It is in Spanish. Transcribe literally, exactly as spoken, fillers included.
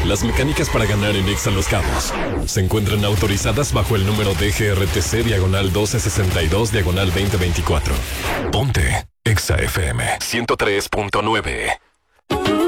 Las mecánicas para ganar en Exa Los Cabos se encuentran autorizadas bajo el número D G R T C diagonal doce sesenta y dos diagonal veinte veinticuatro. Ponte Exa F M ciento tres punto nueve.